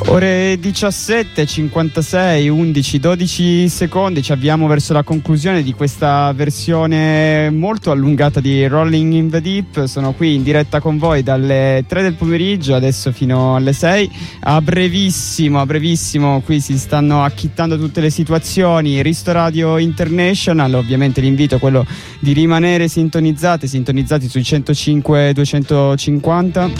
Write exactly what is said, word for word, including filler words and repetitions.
Ore diciassette, cinquantasei, undici, dodici secondi, ci avviamo verso la conclusione di questa versione molto allungata di Rolling in the Deep. Sono qui in diretta con voi dalle tre del pomeriggio adesso fino alle sei. A brevissimo, a brevissimo qui si stanno acchittando tutte le situazioni. Risto Radio International, ovviamente l'invito è quello di rimanere sintonizzati, sintonizzati sui centocinque duecentocinquanta.